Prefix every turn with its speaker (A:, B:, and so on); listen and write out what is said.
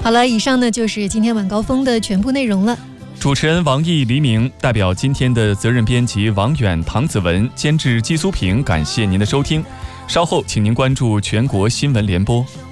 A: 好了，以上呢就是今天晚高峰的全部内容了。
B: 主持人王毅、黎明代表今天的责任编辑王远、唐子文，监制季苏平，感谢您的收听。稍后请您关注全国新闻联播。